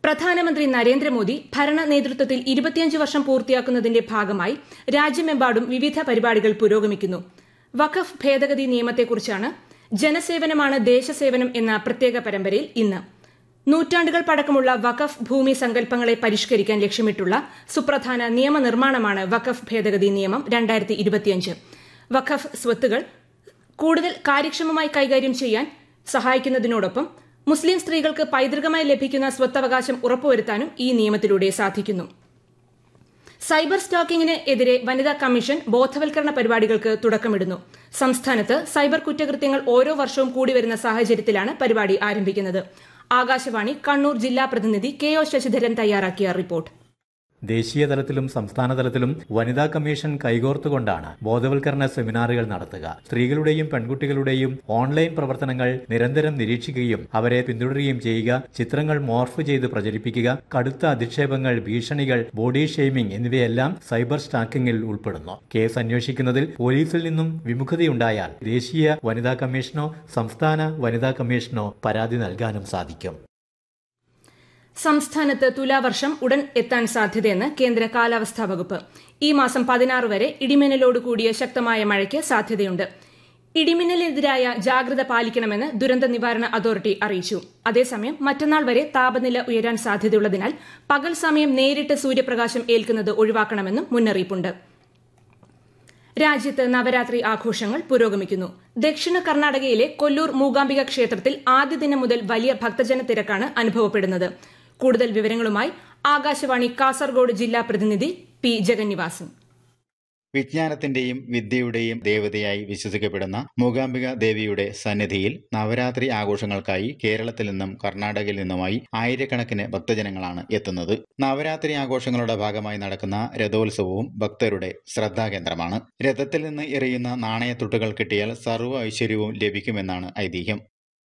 പ്രധാനമന്ത്രി നരേന്ദ്രമോദി ഭരണ നേതൃത്വത്തിൽ 25 വർഷം പൂർത്തിയാക്കുന്നതിന്റെ ഭാഗമായി രാജ്യമെമ്പാടും വിവിധ പരിപാടികൾ പുരോഗമിക്കുന്നു. വഖഫ് ഭേദഗതി നിയമത്തെക്കുറിച്ചാണ് ജനസേവനമാണ് ദേശസേവനം എന്ന പ്രത്യേക പരമ്പരയിൽ ഇന്ന്. നൂറ്റാണ്ടുകൾ പഴക്കമുള്ള വഖഫ് ഭൂമി സങ്കല്പങ്ങളെ പരിഷ്കരിക്കാൻ ലക്ഷ്യമിട്ടുള്ള സുപ്രധാന നിയമനിർമ്മാണമാണ് വഖഫ് ഭേദഗതി നിയമം 2025. വഖഫ് സ്വത്തുകൾ കൂടുതൽ കാര്യക്ഷമമായി കൈകാര്യം ചെയ്യാൻ സഹായിക്കുന്നതിനോടൊപ്പം മുസ്ലിം സ്ത്രീകൾക്ക് പൈതൃകമായി ലഭിക്കുന്ന സ്വത്തവകാശം ഉറപ്പുവരുത്താനും ഈ നിയമത്തിലൂടെ സാധിക്കുന്നു. സൈബർ സ്റ്റാക്കിംഗിന് എതിരെ വനിതാ കമ്മീഷൻ ബോധവൽക്കരണ പരിപാടികൾക്ക് തുടക്കമിടുന്നു. സംസ്ഥാനത്ത് സൈബർ കുറ്റകൃത്യങ്ങൾ ഓരോ വർഷവും കൂടിവരുന്ന സാഹചര്യത്തിലാണ് പരിപാടി ആരംഭിക്കുന്നത്. ആകാശവാണി കണ്ണൂർ ജില്ലാ പ്രതിനിധി KO ശശിധരൻ തയ്യാറാക്കിയ റിപ്പോർട്ട്. ദേശീയ തലത്തിലും സംസ്ഥാന തലത്തിലും വനിതാ കമ്മീഷൻ കൈകോർത്തുകൊണ്ടാണ് ബോധവൽക്കരണ സെമിനാറുകൾ നടത്തുക. സ്ത്രീകളുടെയും പെൺകുട്ടികളുടെയും ഓൺലൈൻ പ്രവർത്തനങ്ങൾ നിരന്തരം നിരീക്ഷിക്കുകയും അവരെ പിന്തുടരുകയും ചെയ്യുക, ചിത്രങ്ങൾ മോർഫ് ചെയ്ത് പ്രചരിപ്പിക്കുക, കടുത്ത അധിക്ഷേപങ്ങൾ, ഭീഷണികൾ, ബോഡി ഷെയ്മിംഗ് എന്നിവയെല്ലാം സൈബർ സ്റ്റാക്കിംഗിൽ ഉൾപ്പെടുന്നു. കേസ് അന്വേഷിക്കുന്നതിൽ പോലീസിൽ നിന്നും വിമുഖതയുണ്ടായാൽ ദേശീയ വനിതാ കമ്മീഷനോ സംസ്ഥാന വനിതാ കമ്മീഷനോ പരാതി നൽകാനും സാധിക്കും. സംസ്ഥാനത്ത് തുലാവർഷം ഉടൻ എത്താൻ സാധ്യതയെന്ന് കേന്ദ്ര കാലാവസ്ഥാ വകുപ്പ്. ഈ മാസം 16 വരെ ഇടിമിന്നലോട് കൂടിയ ശക്തമായ മഴയ്ക്ക് സാധ്യതയുണ്ട്. ഇടിമിന്നലിനെതിരായ ജാഗ്രത പാലിക്കണമെന്ന് ദുരന്ത നിവാരണ അതോറിറ്റി അറിയിച്ചു. അതേസമയം മറ്റന്നാൾ വരെ താപനില ഉയരാൻ സാധ്യതയുള്ളതിനാൽ പകൽ സമയം നേരിട്ട് സൂര്യപ്രകാശം ഏൽക്കുന്നത് ഒഴിവാക്കണമെന്നും മുന്നറിയിപ്പുണ്ട്. രാജ്യത്ത് നവരാത്രി ആഘോഷങ്ങൾ പുരോഗമിക്കുന്നു. ദക്ഷിണ കർണാടകയിലെ കൊല്ലൂർ മൂകാംബിക ക്ഷേത്രത്തിൽ ആദ്യ ദിനം മുതൽ വലിയ ഭക്തജന തിരക്കാണ് അനുഭവപ്പെടുന്നത്. കൂടുതൽ വിവരങ്ങളുമായി ആകാശവാണി കാസർഗോഡ് ജില്ലാ പ്രതിനിധി P. ജഗന്നിവാസൻ. വിജ്ഞാനത്തിന്റെയും വിദ്യയുടെയും ദേവതയായി വിശ്വസിക്കപ്പെടുന്ന മൂകാംബിക ദേവിയുടെ സന്നിധിയിൽ നവരാത്രി ആഘോഷങ്ങൾക്കായി കേരളത്തിൽ നിന്നും കർണാടകയിൽ നിന്നുമായി ആയിരക്കണക്കിന് ഭക്തജനങ്ങളാണ് എത്തുന്നത്. നവരാത്രി ആഘോഷങ്ങളുടെ ഭാഗമായി നടക്കുന്ന രഥോത്സവവും ഭക്തരുടെ ശ്രദ്ധാകേന്ദ്രമാണ്. രഥത്തിൽ നിന്ന് എറിയുന്ന നാണയത്തുട്ടുകൾ കിട്ടിയാൽ സർവ്വ ഐശ്വര്യവും ലഭിക്കുമെന്നാണ് ഐതിഹ്യം.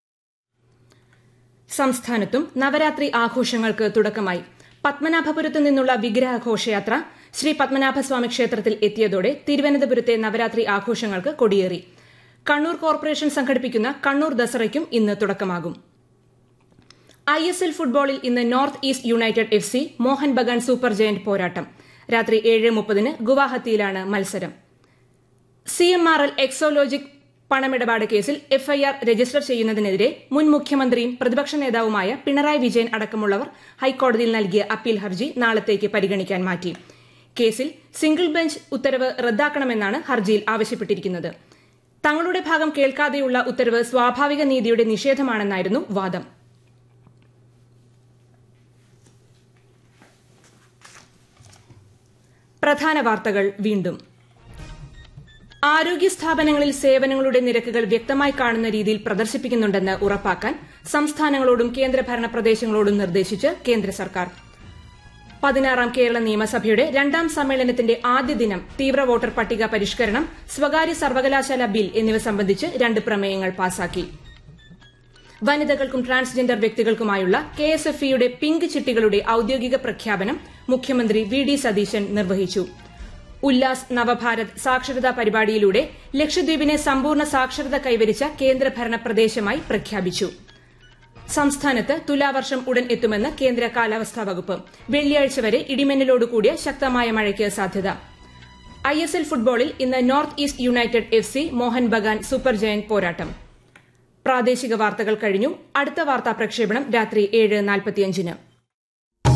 സംസ്ഥാനത്തും നവരാത്രി ആഘോഷങ്ങൾക്ക് തുടക്കമായി. പത്മനാഭപുരത്തു നിന്നുള്ള വിഗ്രഹ ഘോഷയാത്ര ശ്രീ പത്മനാഭസ്വാമി ക്ഷേത്രത്തിൽ എത്തിയതോടെ തിരുവനന്തപുരത്തെ നവരാത്രി ആഘോഷങ്ങൾക്ക് കൊടിയേറി. കണ്ണൂർ കോർപ്പറേഷൻ സംഘടിപ്പിക്കുന്ന കണ്ണൂർ ദസറയ്ക്കും ഇന്ന് തുടക്കമാകും. ISL ഫുട്ബോളിൽ ഇന്ന് north east United FC Mohan Bagan super giant പോരാട്ടം. രാത്രി 7:30 ഗുവാഹത്തിയിലാണ് മത്സരം. CMRL എക്സോലോജിക് പണമിടപാട് കേസിൽ FIR രജിസ്റ്റർ ചെയ്യുന്നതിനെതിരെ മുൻ മുഖ്യമന്ത്രിയും പ്രതിപക്ഷ നേതാവുമായ പിണറായി വിജയൻ അടക്കമുള്ളവർ ഹൈക്കോടതിയിൽ നൽകിയ അപ്പീൽ ഹർജി നാളത്തേക്ക് പരിഗണിക്കാൻ മാറ്റി. കേസിൽ സിംഗിൾ ബെഞ്ച് ഉത്തരവ് റദ്ദാക്കണമെന്നാണ് ഹർജിയിൽ ആവശ്യപ്പെട്ടിരിക്കുന്നത്. തങ്ങളുടെ ഭാഗം കേൾക്കാതെയുള്ള ഉത്തരവ് സ്വാഭാവിക നീതിയുടെ നിഷേധമാണെന്നായിരുന്നു വാദം. പ്രധാന വാർത്തകൾ വീണ്ടും. ആരോഗ്യ സ്ഥാപനങ്ങളിൽ സേവനങ്ങളുടെ നിരക്കുകൾ വ്യക്തമായി കാണുന്ന രീതിയിൽ പ്രദർശിപ്പിക്കുന്നുണ്ടെന്ന് ഉറപ്പാക്കാൻ സംസ്ഥാനങ്ങളോടും കേന്ദ്രഭരണ പ്രദേശങ്ങളോടും നിർദ്ദേശിച്ച് കേന്ദ്ര സർക്കാർ. 16ാം കേരള നിയമസഭയുടെ 2ാം സമ്മേളനത്തിന്റെ ആദ്യ ദിനം തീവ്ര വോട്ടർ പട്ടിക പരിഷ്കരണം, സ്വകാര്യ സർവകലാശാല ബിൽ എന്നിവ സംബന്ധിച്ച് 2 പ്രമേയങ്ങൾ പാസാക്കി. വനിതകൾക്കും ട്രാൻസ്ജെൻഡർ വ്യക്തികൾക്കുമായുള്ള KSFEയുടെ പിങ്ക് ചിട്ടികളുടെ ഔദ്യോഗിക പ്രഖ്യാപനം മുഖ്യമന്ത്രി VD സതീശൻ നിർവഹിച്ചു. ഉല്ലാസ് നവഭാരത് സാക്ഷരതാ പരിപാടിയിലൂടെ ലക്ഷദ്വീപിനെ സമ്പൂർണ്ണ സാക്ഷരത കൈവരിച്ച കേന്ദ്രഭരണ പ്രദേശമായി പ്രഖ്യാപിച്ചു. സംസ്ഥാനത്ത് തുലാവർഷം ഉടൻ എത്തുമെന്ന് കേന്ദ്ര കാലാവസ്ഥാ വകുപ്പ്. വെള്ളിയാഴ്ച വരെ ഇടിമിന്നലോടുകൂടിയ ശക്തമായ മഴയ്ക്ക് സാധ്യത. ISL ഫുട്ബോളിൽ ഇന്ന് north east United FC Mohan Bagan super giant പോരാട്ടം. പ്രാദേശിക വാർത്തകൾ കഴിഞ്ഞു. അടുത്ത വാർത്താ പ്രക്ഷേപണം രാത്രി 7:45.